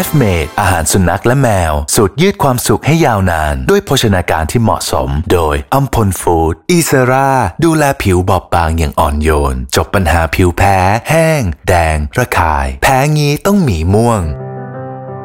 Made อาหารสุนัขและแมวสูตรยืดความสุขให้ยาวนานด้วยโภชนาการที่เหมาะสมโดยอัมพลฟู้ดอีเซราดูแลผิวบอบบางอย่างอ่อนโยนจบปัญหาผิวแพ้แห้งแดงระคายแพ้งี้ต้องหมีม่วง